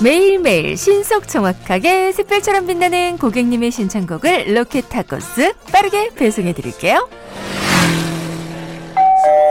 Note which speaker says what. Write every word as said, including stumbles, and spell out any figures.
Speaker 1: 매일매일 신속 정확하게 샛별처럼 빛나는 고객님의 신청곡을 로켓타코스 빠르게 배송해드릴게요.